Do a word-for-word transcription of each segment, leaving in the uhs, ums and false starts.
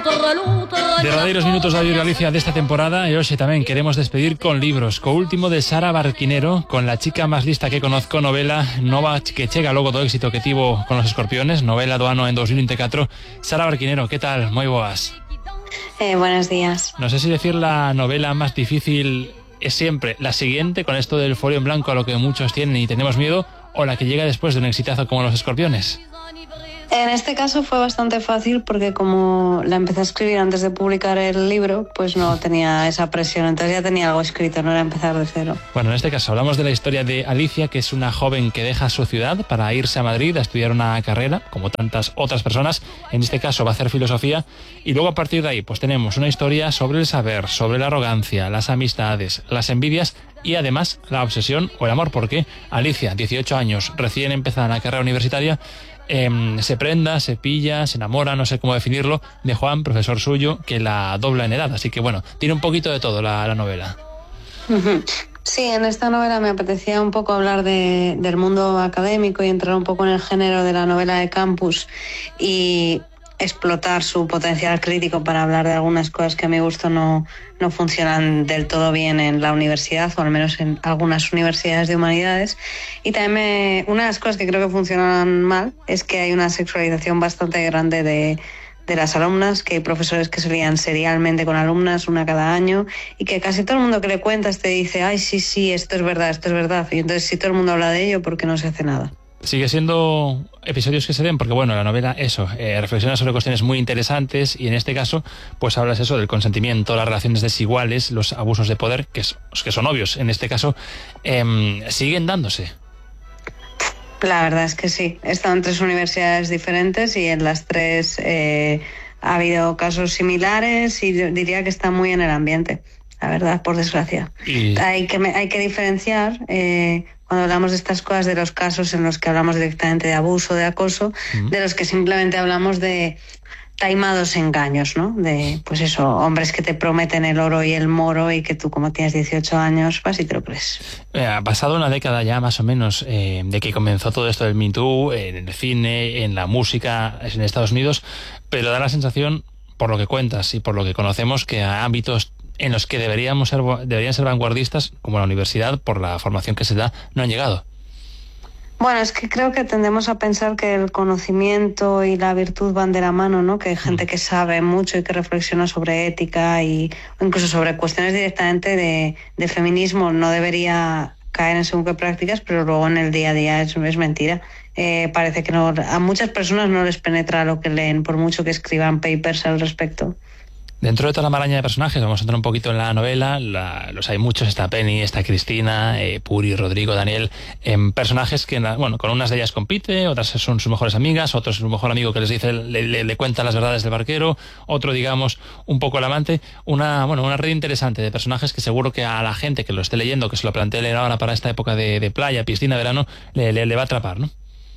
Derradeiros minutos da Radio Galicia desta temporada e hoxe tamén queremos despedir con libros, co último de Sara Barquinero, con La chica máis lista que conozco, novela nova que chega logo do éxito que tivo con Los Escorpiones, novela do ano en dos mil veinticuatro. Sara Barquinero, que tal? Moi boas. Eh, buenos días. No sé si decir la novela más difícil es siempre la siguiente, con esto del folio en blanco a lo que muchos tienen y tenemos miedo, o la que llega después de un exitazo como Los Escorpiones. En este caso fue bastante fácil porque como la empecé a escribir antes de publicar el libro, pues no tenía esa presión, entonces ya tenía algo escrito, no era empezar de cero. Bueno, en este caso hablamos de la historia de Alicia, que es una joven que deja su ciudad para irse a Madrid a estudiar una carrera, como tantas otras personas. En este caso va a hacer filosofía, y luego a partir de ahí pues tenemos una historia sobre el saber, sobre la arrogancia, las amistades, las envidias y además la obsesión o el amor, porque Alicia, dieciocho años, recién empezada en la carrera universitaria, Eh, se prenda, se pilla, se enamora, no sé cómo definirlo, de Juan, profesor suyo, que la dobla en edad. Así que bueno, tiene un poquito de todo la, la novela. Sí, en esta novela me apetecía un poco hablar de, del mundo académico y entrar un poco en el género de la novela de campus y explotar su potencial crítico para hablar de algunas cosas que a mi gusto no, no funcionan del todo bien en la universidad, o al menos en algunas universidades de humanidades. Y también me, una de las cosas que creo que funcionan mal es que hay una sexualización bastante grande de, de las alumnas, que hay profesores que se lían serialmente con alumnas, una cada año, y que casi todo el mundo que le cuentas te dice, ay, sí, sí, esto es verdad, esto es verdad. Y entonces si todo el mundo habla de ello, ¿por qué no se hace nada? Sigue siendo episodios que se den, porque bueno, la novela, eso, eh, reflexiona sobre cuestiones muy interesantes, y en este caso, pues hablas eso del consentimiento, las relaciones desiguales, los abusos de poder, que, es, que son obvios, en este caso, eh, siguen dándose. La verdad es que sí. He estado en tres universidades diferentes y en las tres eh, ha habido casos similares y diría que está muy en el ambiente, la verdad, por desgracia. Y... Hay que, hay que diferenciar... Eh, cuando hablamos de estas cosas, de los casos en los que hablamos directamente de abuso, de acoso, uh-huh. de los que simplemente hablamos de taimados engaños, ¿no? De, pues eso, hombres que te prometen el oro y el moro y que tú, como tienes dieciocho años, vas y te lo crees. Eh, ha pasado una década ya, más o menos, eh, de que comenzó todo esto del Me Too, eh, en el cine, en la música, en Estados Unidos, pero da la sensación, por lo que cuentas y por lo que conocemos, que a ámbitos en los que deberíamos ser, deberían ser vanguardistas, como la universidad, por la formación que se da, no han llegado. Bueno, es que creo que tendemos a pensar que el conocimiento y la virtud van de la mano, ¿no? Que hay gente que sabe mucho y que reflexiona sobre ética y o incluso sobre cuestiones directamente de, de feminismo no debería caer en según qué prácticas, pero luego en el día a día es, es mentira. Eh, parece que no, a muchas personas no les penetra lo que leen, por mucho que escriban papers al respecto. Dentro de toda la maraña de personajes, vamos a entrar un poquito en la novela, la, los hay muchos, está Penny, está Cristina, eh, Puri, Rodrigo, Daniel, en personajes que, bueno, con unas de ellas compite, otras son sus mejores amigas, otros su mejor amigo que les dice, le, le, le cuenta las verdades del barquero, otro, digamos, un poco el amante, una, bueno, una red interesante de personajes que seguro que a la gente que lo esté leyendo, que se lo plantee leer ahora para esta época de, de playa, piscina, verano, le, le, le va a atrapar, ¿no?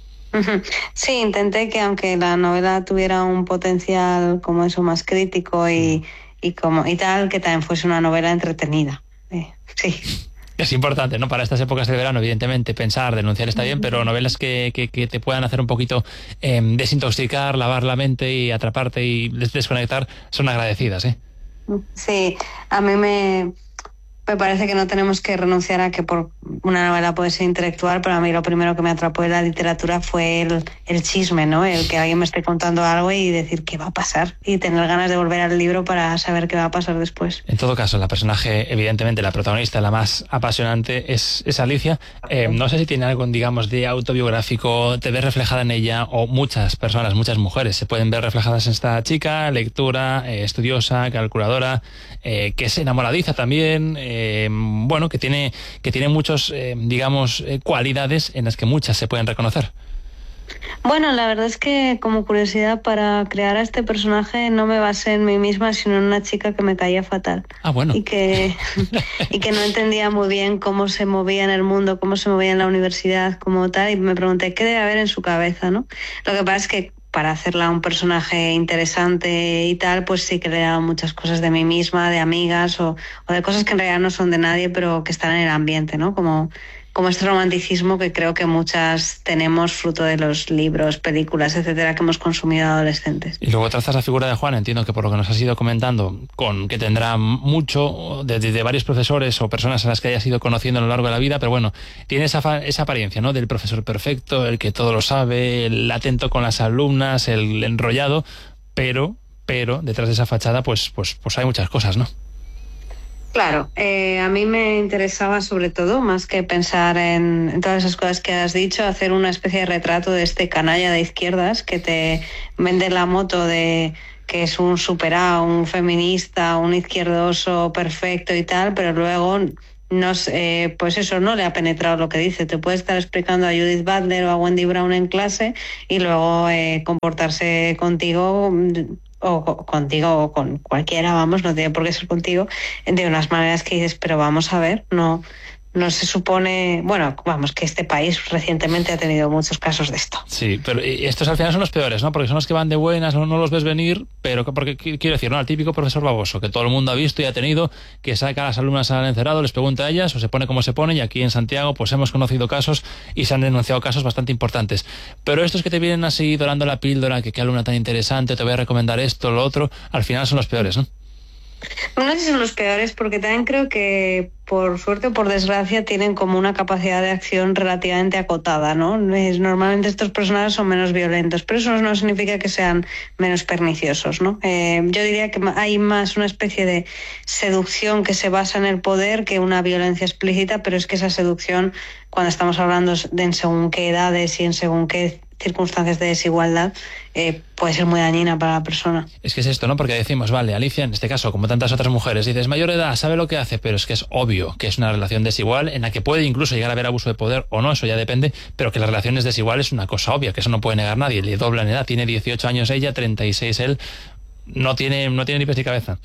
Sí, intenté que aunque la novela tuviera un potencial como eso más crítico y, y como y tal, que también fuese una novela entretenida. Eh, sí. Es importante, ¿no? Para estas épocas del verano, evidentemente, pensar, denunciar está bien, pero novelas que, que, que te puedan hacer un poquito eh, desintoxicar, lavar la mente y atraparte y desconectar son agradecidas, ¿eh? Sí, a mí me... Me parece que no tenemos que renunciar a que por una novela puede ser intelectual, pero a mí lo primero que me atrapó de la literatura fue el, el chisme, ¿no? El que alguien me esté contando algo y decir qué va a pasar y tener ganas de volver al libro para saber qué va a pasar después. En todo caso, la personaje, evidentemente, la protagonista, la más apasionante, es, es Alicia. Eh, no sé si tiene algo, digamos, de autobiográfico, te ves reflejada en ella, o muchas personas, muchas mujeres se pueden ver reflejadas en esta chica, lectora, eh, estudiosa, calculadora, eh, que es enamoradiza también, eh, Eh, bueno, que tiene, que tiene muchos, eh, digamos, eh, cualidades en las que muchas se pueden reconocer. Bueno, la verdad es que como curiosidad para crear a este personaje no me basé en mí misma, sino en una chica que me caía fatal. Ah, bueno. Y que, y que no entendía muy bien cómo se movía en el mundo, cómo se movía en la universidad, como tal, y me pregunté qué debe haber en su cabeza, ¿no? Lo que pasa es que para hacerla un personaje interesante y tal, pues sí que le he dado muchas cosas de mí misma, de amigas o, o de cosas que en realidad no son de nadie, pero que están en el ambiente, ¿no? Como como este romanticismo que creo que muchas tenemos fruto de los libros, películas, etcétera, que hemos consumido adolescentes. Y luego trazas la figura de Juan, entiendo que por lo que nos has ido comentando, con que tendrá mucho de, de, de varios profesores o personas a las que hayas ido conociendo a lo largo de la vida, pero bueno, tiene esa, esa apariencia, ¿no?, del profesor perfecto, el que todo lo sabe, el atento con las alumnas, el enrollado, pero, pero detrás de esa fachada pues, pues, pues hay muchas cosas, ¿no? Claro, eh, a mí me interesaba sobre todo, más que pensar en, en todas esas cosas que has dicho, hacer una especie de retrato de este canalla de izquierdas que te vende la moto de que es un superado, un feminista, un izquierdoso perfecto y tal, pero luego no, eh, pues eso no le ha penetrado lo que dice. Te puede estar explicando a Judith Butler o a Wendy Brown en clase y luego eh, comportarse contigo o contigo o con cualquiera, vamos, no tiene por qué ser contigo, de unas maneras que dices, pero vamos a ver, no, no se supone, bueno, vamos, que este país recientemente ha tenido muchos casos de esto. Sí, pero estos al final son los peores, ¿no? Porque son los que van de buenas, no, no los ves venir, pero porque quiero decir, ¿no?, al típico profesor baboso que todo el mundo ha visto y ha tenido, que saca a las alumnas al encerrado, les pregunta a ellas o se pone como se pone, y aquí en Santiago pues hemos conocido casos y se han denunciado casos bastante importantes. Pero estos que te vienen así dorando la píldora, que qué alumna tan interesante, te voy a recomendar esto, lo otro, al final son los peores, ¿no? No sé si son los peores, porque también creo que, por suerte o por desgracia, tienen como una capacidad de acción relativamente acotada, ¿no? Es, normalmente estos personajes son menos violentos, pero eso no significa que sean menos perniciosos, ¿no? Eh, yo diría que hay más una especie de seducción que se basa en el poder que una violencia explícita, pero es que esa seducción, cuando estamos hablando de en según qué edades y en según qué circunstancias de desigualdad, eh, puede ser muy dañina para la persona. Es que es esto, ¿no? Porque decimos, vale, Alicia, en este caso, como tantas otras mujeres, dices, mayor de edad, sabe lo que hace, pero es que es obvio que es una relación desigual en la que puede incluso llegar a haber abuso de poder o no, eso ya depende, pero que la relación es desigual es una cosa obvia, que eso no puede negar nadie. Le doblan edad, tiene dieciocho años ella, treinta y seis él, no tiene, no tiene ni pies ni cabeza.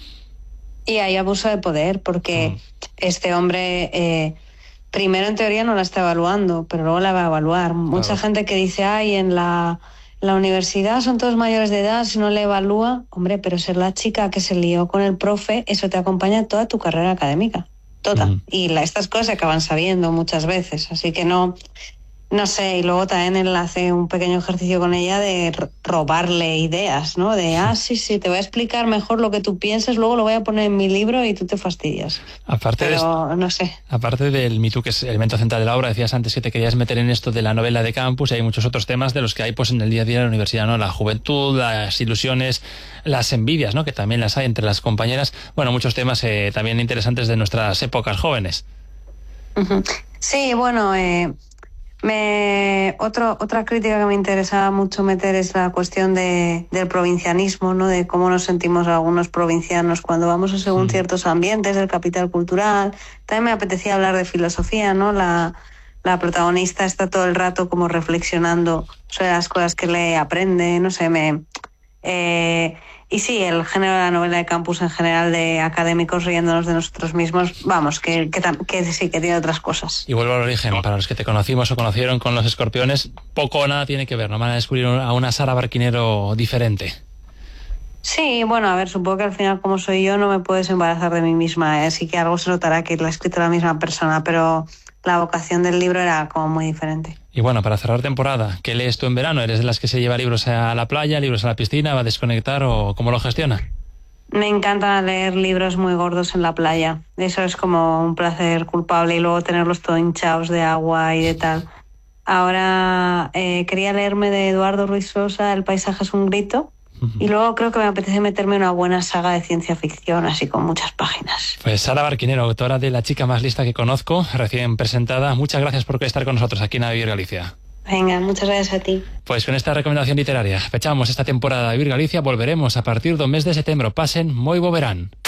Y hay abuso de poder, porque mm. este hombre... Eh, primero, en teoría, no la está evaluando, pero luego la va a evaluar. Mucha claro. gente que dice, ay, en la, la universidad son todos mayores de edad, si no le evalúa, hombre, pero ser la chica que se lió con el profe, eso te acompaña toda tu carrera académica, toda. Uh-huh. Y la, estas cosas se acaban sabiendo muchas veces, así que no... No sé, y luego también él hace un pequeño ejercicio con ella de robarle ideas, ¿no? De, ah, sí, sí, te voy a explicar mejor lo que tú piensas, luego lo voy a poner en mi libro y tú te fastidias. Aparte Pero, de, no sé. Aparte del Me Too, que es el elemento central de la obra, decías antes que te querías meter en esto de la novela de campus, y hay muchos otros temas de los que hay pues en el día a día de la universidad, ¿no? La juventud, las ilusiones, las envidias, ¿no?, que también las hay entre las compañeras. Bueno, muchos temas eh, también interesantes de nuestras épocas jóvenes. Uh-huh. Sí, bueno... Eh... Me, otro, otra crítica que me interesaba mucho meter es la cuestión de, del provincianismo, ¿no? De cómo nos sentimos algunos provincianos cuando vamos a según mm. ciertos ambientes del capital cultural. También me apetecía hablar de filosofía, ¿no? La, la protagonista está todo el rato como reflexionando sobre las cosas que le aprende, no sé, me... Eh, y sí, el género de la novela de campus en general, de académicos riéndonos de nosotros mismos, vamos, que, que, que sí, que tiene otras cosas. Y vuelvo al origen, para los que te conocimos o conocieron con Los Escorpiones, poco o nada tiene que ver, no van a descubrir a una Sara Barquinero diferente. Sí, bueno, a ver, supongo que al final, como soy yo, no me puedo desembarazar de mí misma, ¿eh? Así que algo se notará que la ha escrito la misma persona, pero la vocación del libro era como muy diferente. Y bueno, para cerrar temporada, ¿qué lees tú en verano? ¿Eres de las que se lleva libros a la playa, libros a la piscina, va a desconectar o cómo lo gestiona? Me encanta leer libros muy gordos en la playa. Eso es como un placer culpable, y luego tenerlos todo hinchados de agua y de tal. Ahora eh, quería leerme de Eduardo Ruiz Sosa El paisaje es un grito. Y luego creo que me apetece meterme en una buena saga de ciencia ficción, así con muchas páginas. Pues Sara Barquinero, autora de La chica más lista que conozco, recién presentada. Muchas gracias por estar con nosotros aquí en A Vivir Galicia. Venga, muchas gracias a ti. Pues con esta recomendación literaria fechamos esta temporada de Vivir Galicia. Volveremos a partir del mes de setembro. Pasen moi bo verán.